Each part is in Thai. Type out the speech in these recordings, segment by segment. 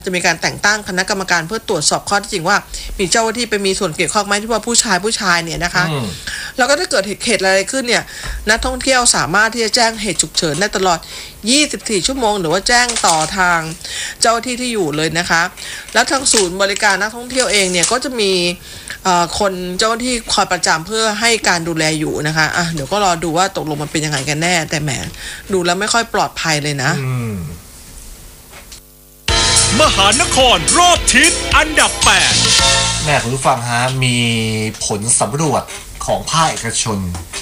จะมีการแต่งตั้งคณะกรรมการเพื่อตรวจสอบข้อเท็จจริงว่ามีเจ้าหน้าที่ไปมีส่วนเกี่ยวข้องไหมที่ว่าผู้ชายเนี่ยนะคะแล้วก็ถ้าเกิดเหตุอะไรขึ้นเนี่ยนักท่องเที่ยวสามารถที่จะแจ้งเหตุฉุกเฉินได้ตลอด24ชั่วโมงหรือว่าแจ้งต่อทางเจ้าหน้าที่ที่อยู่เลยนะคะแล้วทางศูนย์บริการนักท่องเที่ยวเองเนี่ยก็จะมีคนเจ้าหน้าที่คอยประจำเพื่อให้การดูแลอยู่นะคะเดี๋ยวก็รอดูว่าตกลงมันเป็นยังไงกันแน่แต่แหมดูแล้วไม่ค่อยปลอดภัยเลยนะมหานครรอบทิศอันดับ8 แม่คุณผู้ฟังฮะมีผลสำรวจของภาคเอกชน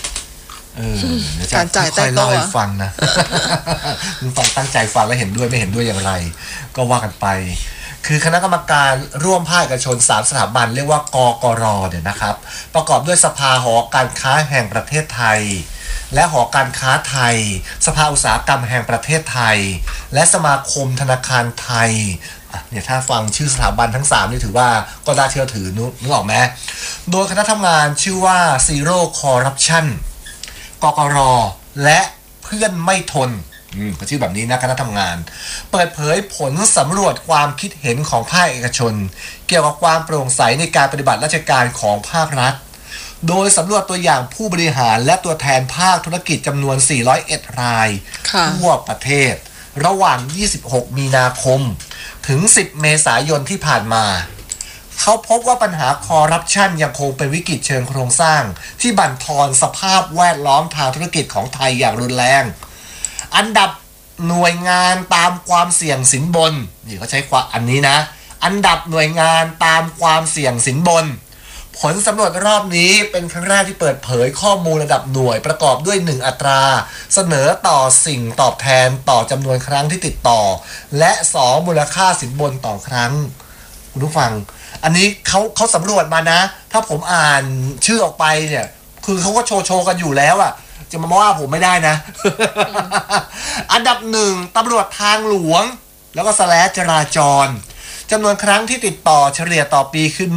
การจ่ายแต่ก็ให้ฟังนะคุณฟังตั้งใจฟังแล้วเห็นด้วยไม่เห็นด้วยอย่างไรก็ว่ากันไปคือคณะกรรมการร่วมภาคเอกชน3สถาบันเรียกว่ากกร.เนี่ยนะครับประกอบด้วยสภาหอการค้าแห่งประเทศไทยและหอการค้าไทยสภาอุตสาหกรรมแห่งประเทศไทยและสมาคมธนาคารไทยเนี่ยถ้าฟังชื่อสถาบันทั้ง3นี่ถือว่าก็น่าเชื่อถือนึกออกไหมโดยคณะทำงานชื่อว่า Zero Corruption กกร.และเพื่อนไม่ทนก็ชื่อแบบนี้นะคณะทำงานเปิดเผยผลสำรวจความคิดเห็นของภาคเอกชนเกี่ยวกับความโปร่งใสในการปฏิบัติราชการของภาครัฐโดยสำรวจตัวอย่างผู้บริหารและตัวแทนภาคธุรกิจจำนวน401รายทั่วประเทศระหว่าง26มีนาคมถึง10เมษายนที่ผ่านมาเขาพบว่าปัญหาคอร์รัปชันยังคงเป็นวิกฤตเชิงโครงสร้างที่บั่นทอนสภาพแวดล้อมทางธุรกิจของไทยอย่างรุนแรงอันดับหน่วยงานตามความเสี่ยงสินบนนี่เขาใช้ความอันนี้นะอันดับหน่วยงานตามความเสี่ยงสินบนผลสำรวจรอบนี้เป็นครั้งแรกที่เปิดเผยข้อมูลระดับหน่วยประกอบด้วย1อัตราเสนอต่อสิ่งตอบแทนต่อจำนวนครั้งที่ติดต่อและ2มูลค่าสินบนต่อครั้งคุณผู้ฟังอันนี้เขาสำรวจมานะถ้าผมอ่านชื่อออกไปเนี่ยคือเขาก็โชว์กันอยู่แล้วอะจะมาว่าผมไม่ได้นะ อันดับ1ตำรวจทางหลวงแล้วก็/จราจรจำนวนครั้งที่ติดต่อเฉลี่ยต่อปีคือ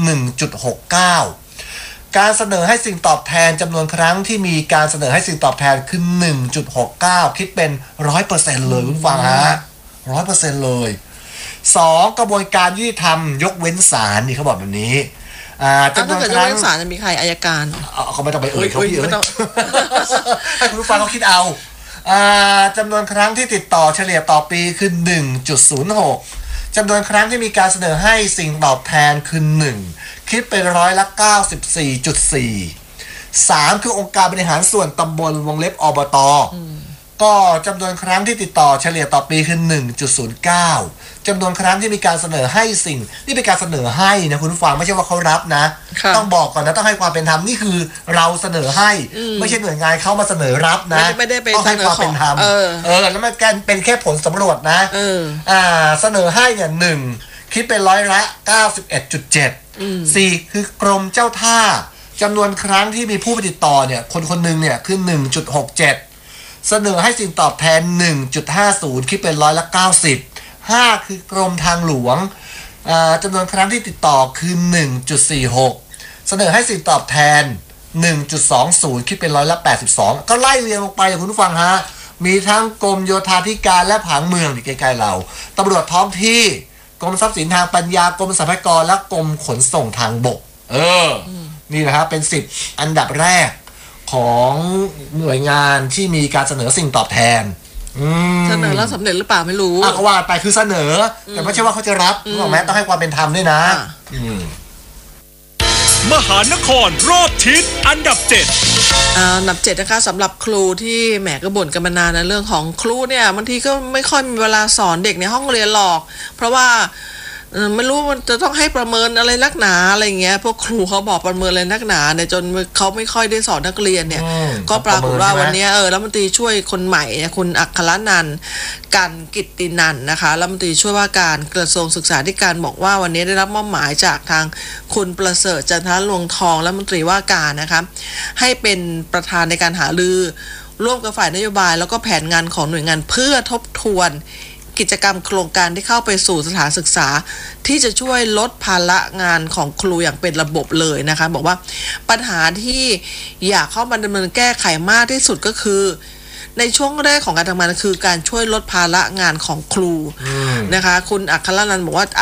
1.69 การเสนอให้สิ่งตอบแทนจำนวนครั้งที่มีการเสนอให้สิ่งตอบแทนคือ 1.69 คิดเป็น 100% เลยคุณฟังฮะ 100% เลย2กระบวนการยุติธรรมยกเว้นศาลนี่เขาบอกแบบนี้จำนวนครั้งศาลจะมีใครอัยการเขาไม่ต้องไปเอ่ยเขาพี่ให้คุณผู้ฟังเขาคิดเอาจำนวนครั้งที่ติดต่อเฉลี่ยต่อปีคือ 1.06 จำนวนครั้งที่มีการเสนอให้สิ่งตอบแทนคือ1คิดเป็น94.4 3คือองค์การบริหารส่วนตำบลวงเล็บอบต.ก็จำนวนครั้งที่ติดต่อเฉลี่ยต่อปีคือ 1.09 จำนวนครั้งที่มีการเสนอให้สิ่งนี่เป็นการเสนอให้นะคุณผู้ฟังไม่ใช่ว่าเขารับนะต้องบอกก่อนนะต้องให้ความเป็นธรรมนี่คือเราเสนอให้ไม่ใช่หน่วยงานเขามาเสนอรับนะต้องให้ความเป็นธรรมแล้วมันเป็นแค่ผลสำรวจนะเสนอให้เนี่ย1คิดเป็น91.7 4คือกรมเจ้าท่าจำนวนครั้งที่มีผู้ติดต่อเนี่ยคนหนึ่งเนี่ยคือ 1.67 เสนอให้สิ่งตอบแทน 1.50 คิดเป็น90 5คือกรมทางหลวงจำนวนครั้งที่ติดต่อคือ 1.46 เสนอให้สิ่งตอบแทน 1.20 คิดเป็น82ก็ไล่เรียงลงไปคุณผู้ฟังฮะมีทั้งกรมโยธาธิการและผังเมืองที่ใกล้ๆเราตำรวจท้องที่กรมทรัพย์สินทางปัญญากรมสรรพากรและกรมขนส่งทางบกนี่นะครับเป็น10อันดับแรกของหน่วยงานที่มีการเสนอสิ่งตอบแทนเสนอแล้วสำเร็จหรือเปล่าไม่รู้ก็ว่าไปคือเสนอแต่ไม่ใช่ว่าเขาจะรับถูกไหมต้องให้ความเป็นธรรมด้วยนะมหานครรอบทิศอันดับ7 อันดับ7นะคะสำหรับครูที่แหมก็บ่นกันมานานในเรื่องของครูเนี่ยบางทีก็ไม่ค่อยมีเวลาสอนเด็กในห้องเรียนหรอกเพราะว่าไม่รู้มันจะต้องให้ประเมินอะไรนักหนาอะไรเงี้ยพวกครูเขาบอกประเมินอะไรนักหนาเนี่ยจนเขาไม่ค่อยได้สอนนักเรียนเนี่ยก็ปรากฏว่าวันนี้รัฐมนตรีช่วยคนใหม่คุณอัครนันท์กันกิตตินันท์นะคะรัฐมนตรีช่วยว่าการกระทรวงศึกษาธิการบอกว่าวันนี้ได้รับมอบหมายจากทางคุณประเสริฐจันทรลวงทองรัฐมนตรีว่าการนะคะให้เป็นประธานในการหารือร่วมกับฝ่ายนโยบายแล้วก็แผนงานของหน่วยงานเพื่อทบทวนกิจกรรมโครงการที่เข้าไปสู่สถานศึกษาที่จะช่วยลดภาระงานของครูอย่างเป็นระบบเลยนะคะบอกว่าปัญหาที่อยากเข้ามาดำเนินแก้ไขมากที่สุดก็คือในช่วงแรกของการทำงานคือการช่วยลดภาระงานของครูนะคะคุณอัครนันท์บอกว่า